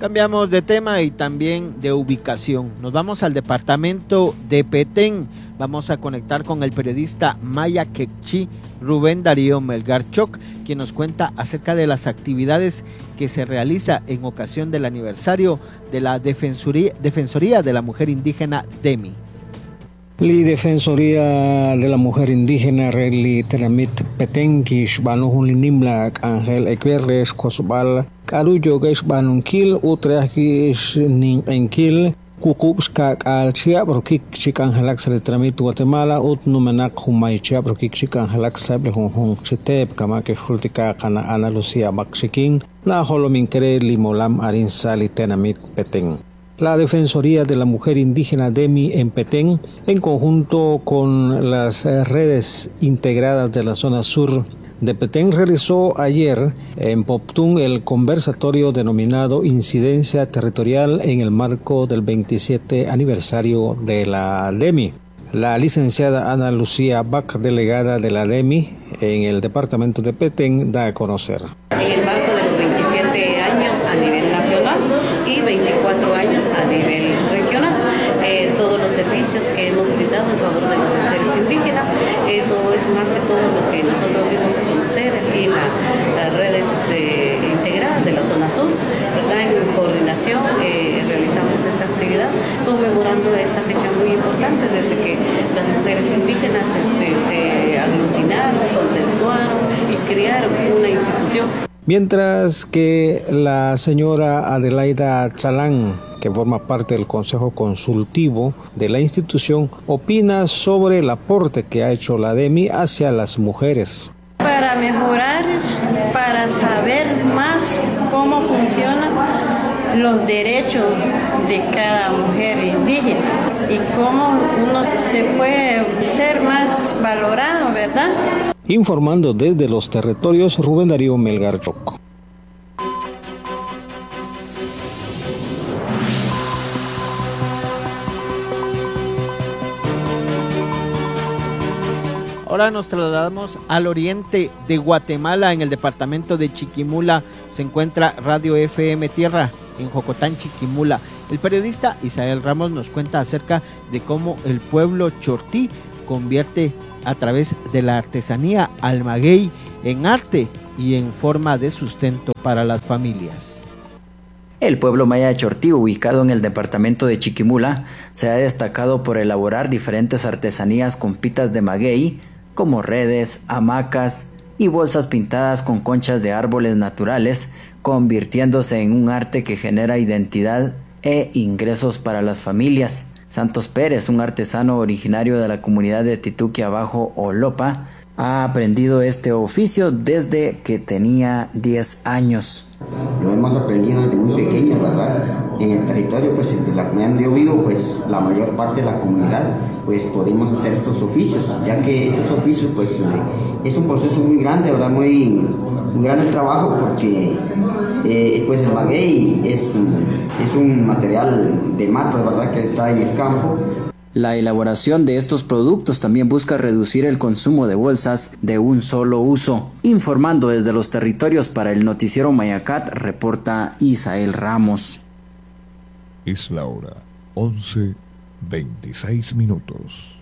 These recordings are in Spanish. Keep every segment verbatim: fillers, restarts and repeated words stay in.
Cambiamos de tema y también de ubicación. Nos vamos al departamento de Petén. Vamos a conectar con el periodista maya quechí Rubén Darío Melgar Choc, quien nos cuenta acerca de las actividades que se realiza en ocasión del aniversario de la Defensoría, Defensoría de la Mujer Indígena DEMI. La Defensoría de la Mujer Indígena Reli Tramit Petenkish Banuhun Nimlak Ángel Equerres Cosbal Caruyo Gesh Banunkil Utreakish Nin Enkil Kukupska al Chia Brokik Chikangelak Sale Tramit Guatemala Ut Numenak Humay Chia Brokik Chikangelak Sable Hong Chitep Kamake Fultika Kana Ana Lucia Bakshikin La Holominkere Limolam Arin Sali Tenamit Petén. La Defensoría de la Mujer Indígena DEMI en Petén, en conjunto con las redes integradas de la zona sur de Petén, realizó ayer en Poptún el conversatorio denominado Incidencia Territorial en el marco del veintisiete aniversario de la DEMI. La licenciada Ana Lucía Bach, delegada de la DEMI en el departamento de Petén, da a conocer. En el marco de los veintisiete años a nivel nacional y veinticuatro años a nivel regional, eh, todos los servicios que hemos brindado en favor de las mujeres indígenas, eso es más que todo lo que nosotros dimos a conocer aquí en la, las redes eh, integradas de la zona sur, ¿verdad? En coordinación eh, realizamos esta actividad conmemorando esta fecha muy importante desde que las mujeres indígenas este, se aglutinaron, consensuaron y crearon una institución. Mientras que la señora Adelaida Tzalán, que forma parte del Consejo Consultivo de la institución, opina sobre el aporte que ha hecho la DEMI hacia las mujeres. Para mejorar, para saber más cómo funcionan los derechos de cada mujer indígena y cómo uno se puede ser más valorado, ¿verdad? Informando desde los territorios, Rubén Darío Melgar Choc. Ahora nos trasladamos al oriente de Guatemala, en el departamento de Chiquimula. Se encuentra Radio F M Tierra, en Jocotán, Chiquimula. El periodista Isael Ramos nos cuenta acerca de cómo el pueblo chortí convierte a través de la artesanía al maguey en arte y en forma de sustento para las familias. El pueblo maya chortí, ubicado en el departamento de Chiquimula, se ha destacado por elaborar diferentes artesanías con pitas de maguey, como redes, hamacas y bolsas pintadas con conchas de árboles naturales, convirtiéndose en un arte que genera identidad e ingresos para las familias. Santos Pérez, un artesano originario de la comunidad de Tituqui Abajo, Olopa, ha aprendido este oficio desde que tenía diez años. Lo hemos aprendido desde muy pequeños, ¿verdad? En el territorio, pues, de la comunidad donde yo vivo, pues, la mayor parte de la comunidad, pues, podemos hacer estos oficios, ya que estos oficios, pues, eh, es un proceso muy grande, ¿verdad? Muy, muy grande el trabajo, porque, eh, pues, el maguey es, es un material de mata, ¿verdad?, que está en el campo. La elaboración de estos productos también busca reducir el consumo de bolsas de un solo uso. Informando desde los territorios para el noticiero Mayacat, reporta Isael Ramos. Es la hora once veintiséis minutos.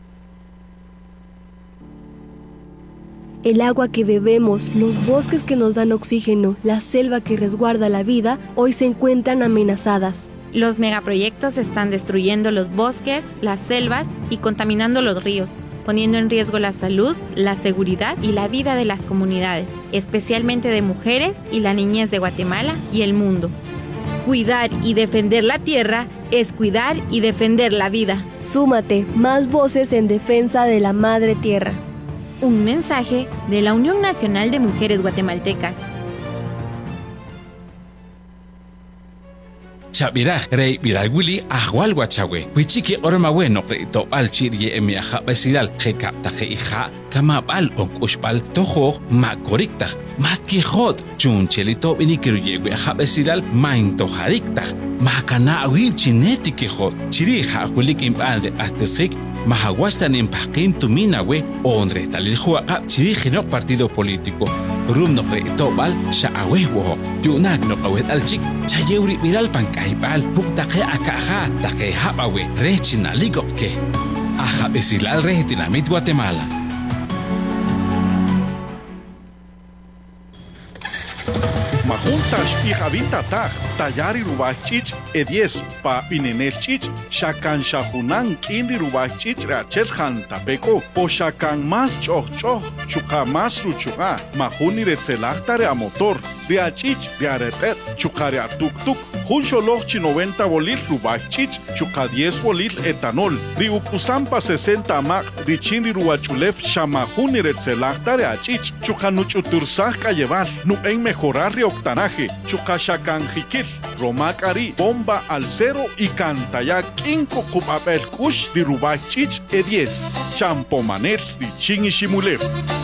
El agua que bebemos, los bosques que nos dan oxígeno, la selva que resguarda la vida, hoy se encuentran amenazadas. Los megaproyectos están destruyendo los bosques, las selvas y contaminando los ríos, poniendo en riesgo la salud, la seguridad y la vida de las comunidades, especialmente de mujeres y la niñez de Guatemala y el mundo. Cuidar y defender la tierra es cuidar y defender la vida. Súmate, más voces en defensa de la madre tierra. Un mensaje de la Unión Nacional de Mujeres Guatemaltecas. Chabiraj rey biraguli ahwal guachagüe huichiqui ormawe noqrito alchir ye emiaja besidal jekapta jeija kamabal onkushpal tojo makorikta matki hot chunchelito binikiruyegue aja besidal maintojarikta makana awil chineti que hot chirija hulik impalde astesik mahaguastan en paquín tumina we onre talil juaca chirigeno partido político rum no reto bal sha awe wo yunak no awet alchik chayeuri miral pankaibal puktaque akaja taque habawe rechina ligopke aja besilal retinamit Guatemala. Majuntas y Javinta Taj, Tayari Rubachich, Edies, Pa Pinenelchich, Shakan Shahunan, Kindi Rubachich, Rachel Hantapeco, O Shakan Mas Choch Choch, Chuka Mas Ruchuga, Majuni Retzelactare a motor, Riachich, Riarepet, Chukaria Tuk Tuk, Juncholochi noventa bolil Rubachich, Chuka diez bolil etanol, Riupusampa sesenta Mac, Richini Ruachulef, Shamajuni Retzelactare a Chich, Chukanuchutursaj Cayeval, Nuen mejorar Octanaje, Chukashakanjikil, Romakari, Bomba al Cero y Cantaya Kinko Kupapel Kush, Dirubachich E diez, Champomanel, Richin y Shimulev.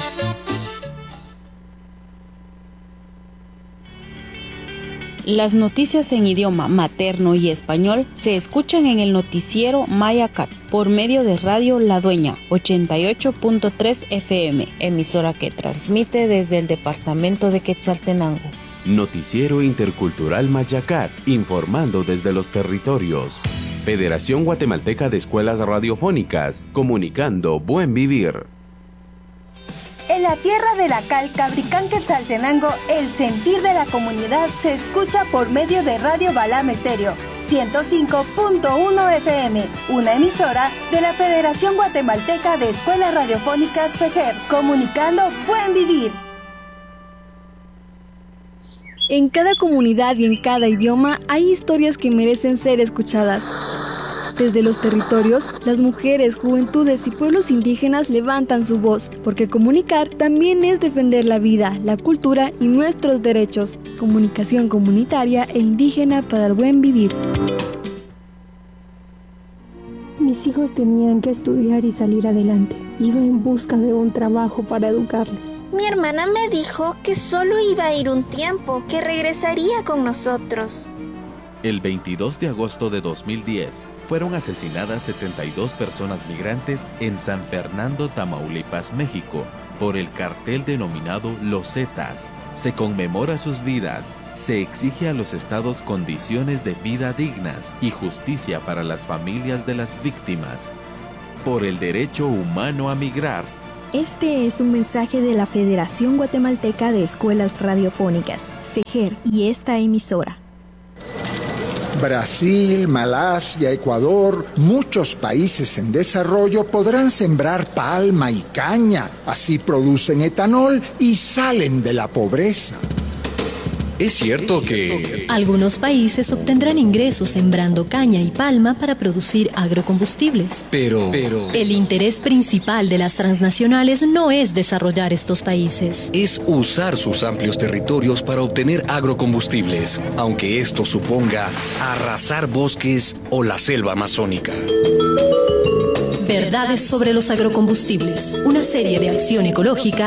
Las noticias en idioma materno y español se escuchan en el noticiero Mayacat por medio de Radio La Dueña ochenta y ocho punto tres F M, emisora que transmite desde el departamento de Quetzaltenango. Noticiero Intercultural Mayacat, informando desde los territorios. Federación Guatemalteca de Escuelas Radiofónicas, comunicando buen vivir. En la tierra de la cal, Cabricán, Quetzaltenango, el sentir de la comunidad se escucha por medio de Radio Balam Estéreo, ciento cinco punto uno F M, una emisora de la Federación Guatemalteca de Escuelas Radiofónicas FEGER, comunicando buen vivir. En cada comunidad y en cada idioma hay historias que merecen ser escuchadas. Desde los territorios, las mujeres, juventudes y pueblos indígenas levantan su voz, porque comunicar también es defender la vida, la cultura y nuestros derechos. Comunicación comunitaria e indígena para el buen vivir. Mis hijos tenían que estudiar y salir adelante. Iba en busca de un trabajo para educarlos. Mi hermana me dijo que solo iba a ir un tiempo, que regresaría con nosotros. El veintidós de agosto de dos mil diez, fueron asesinadas setenta y dos personas migrantes en San Fernando, Tamaulipas, México, por el cartel denominado Los Zetas. Se conmemora sus vidas, se exige a los estados condiciones de vida dignas y justicia para las familias de las víctimas. Por el derecho humano a migrar. Este es un mensaje de la Federación Guatemalteca de Escuelas Radiofónicas, FEGER, y esta emisora. Brasil, Malasia, Ecuador, muchos países en desarrollo podrán sembrar palma y caña, así producen etanol y salen de la pobreza. Es cierto que algunos países obtendrán ingresos sembrando caña y palma para producir agrocombustibles. Pero, pero el interés principal de las transnacionales no es desarrollar estos países. Es usar sus amplios territorios para obtener agrocombustibles, aunque esto suponga arrasar bosques o la selva amazónica. Verdades sobre los agrocombustibles, una serie de acción ecológica